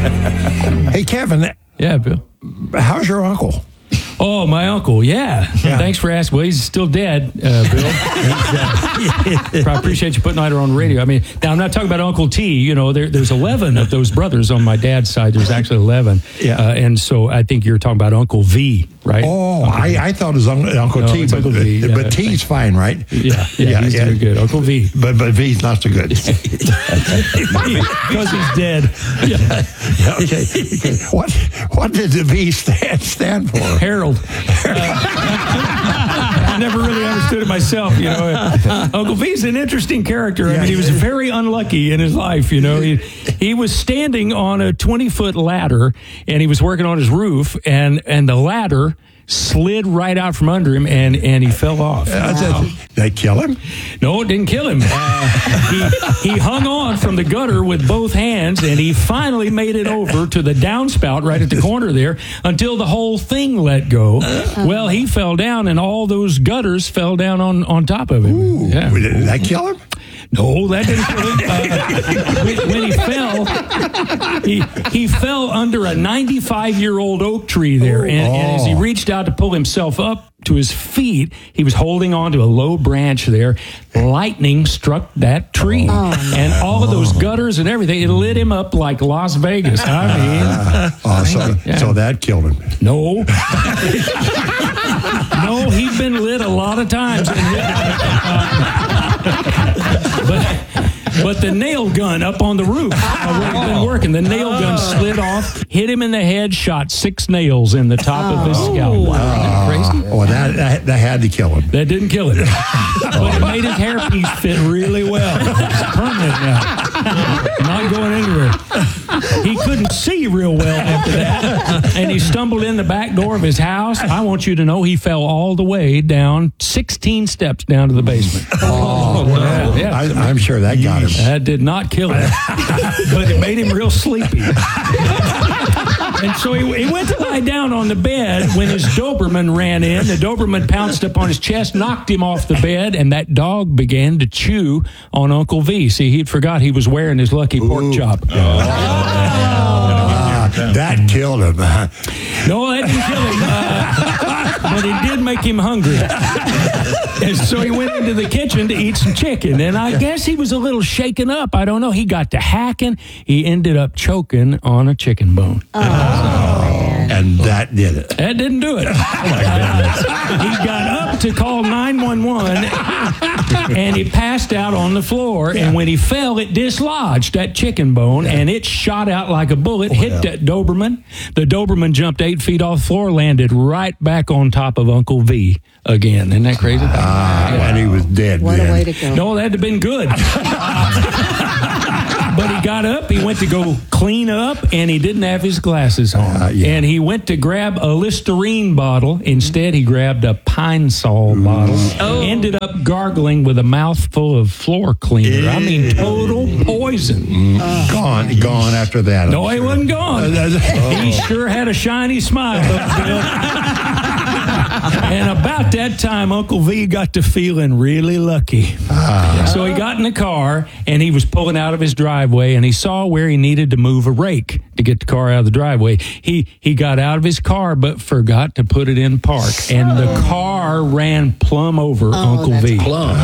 Hey, Kevin. Yeah, Bill. How's your uncle? Oh, my uncle, yeah. Thanks for asking. Well, he's still dead, Bill. I appreciate you putting that on the radio. I mean, now I'm not talking about Uncle T. You know, there's 11 of those brothers on my dad's side. There's actually 11. Yeah. And so I think you're talking about Uncle V, right? Oh, I thought it was Uncle T, it's but, Uncle V, yeah. but T's fine, right? Yeah, he's doing good. Uncle V. But V's not so good. Because he's dead. Yeah, okay. What did the V stand for? Harold. I never really understood it myself, you know. Uncle V's an interesting character. I mean, he was very unlucky in his life, you know. He was standing on a 20-foot ladder, and he was working on his roof, and the ladder slid right out from under him, and he fell off. Did they kill him? No, it didn't kill him. He hung on from the gutter with both hands, and he finally made it over to the downspout right at the corner there until the whole thing let go. Well, he fell down, and all those gutters fell down on top of him. Ooh, yeah. Did that kill him? No, that didn't kill him. When he fell, he fell under a 95-year-old oak tree there. And as he reached out to pull himself up to his feet, he was holding on to a low branch there. Lightning struck that tree. And all of those gutters and everything, it lit him up like Las Vegas. I mean. So that killed him. No. No, he'd been lit a lot of times. But the nail gun up on the roof, where he'd been working, the nail gun slid off, hit him in the head, shot 6 nails in the top of his scalp. Isn't that crazy? Oh, that had to kill him. That didn't kill him. But it made his hairpiece fit really well. It's permanent now. Not going anywhere. He couldn't see real well after that. And he stumbled in the back door of his house. I want you to know he fell all the way down, 16 steps down to the basement. Yeah. I'm sure that got him. That did not kill him. But it made him real sleepy. And so he went to lie down on the bed when his Doberman ran in. The Doberman pounced up on his chest, knocked him off the bed, and that dog began to chew on Uncle V. See, he'd forgot he was wearing his lucky pork chop. That killed him. No, that didn't kill him. But it did make him hungry. And so he went into the kitchen to eat some chicken. And I guess he was a little shaken up. I don't know. He got to hacking. He ended up choking on a chicken bone. And that did it. That didn't do it. He got up to call 911, and he passed out on the floor. And when he fell, it dislodged that chicken bone, and it shot out like a bullet, hit that Doberman. The Doberman jumped 8 feet off the floor, landed right back on top of Uncle V again. Isn't that crazy? And he was dead. What a way to go. No, that'd have been good. But he got up, he went to go clean up, and he didn't have his glasses on. And he went to grab a Listerine bottle. Instead, he grabbed a Pine Sol bottle. Ended up gargling with a mouthful of floor cleaner. I mean, total poison. Gone after that. No, he wasn't gone. He sure had a shiny smile. And about that time, Uncle V got to feeling really lucky. So he got in the car, and he was pulling out of his driveway, and he saw where he needed to move a rake to get the car out of the driveway. He got out of his car, but forgot to put it in park, and the car ran plumb over Uncle V.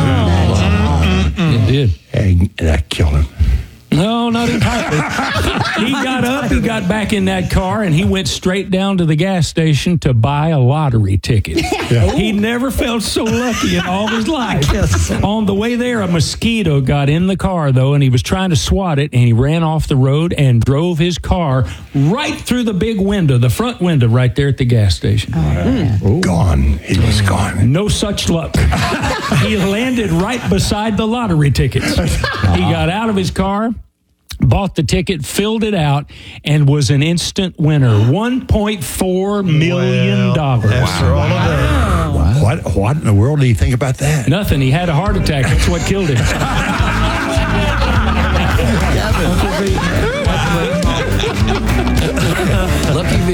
It did. And that killed him. No, not entirely. He got up, he got back in that car, and he went straight down to the gas station to buy a lottery ticket. He never felt so lucky in all his life. On the way there, a mosquito got in the car, though, and he was trying to swat it, and he ran off the road and drove his car right through the big window, the front window right there at the gas station. Gone. He was gone. No such luck. He landed right beside the lottery tickets. He got out of his car, bought the ticket, filled it out, and was an instant winner. $1.4 million. What in the world do you think about that? Nothing. He had a heart attack. That's what killed him. Lucky V.